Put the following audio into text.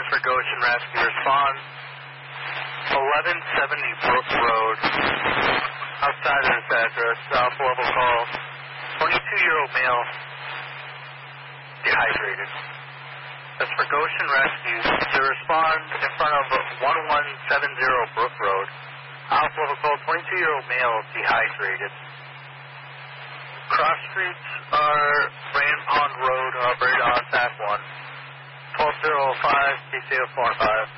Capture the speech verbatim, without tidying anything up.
for Goshen Rescue. Respond eleven seventy Brook Road. Outside of this address, South level call. twenty-two-year-old male, dehydrated. That's for Goshen Rescue. To respond in front of one one seven zero Brook Road. Alpha level call, twenty-two-year-old male, dehydrated. Cross streets are Brand Pond Road, uh, Breda, S A C one. twelve oh five, P C O four five.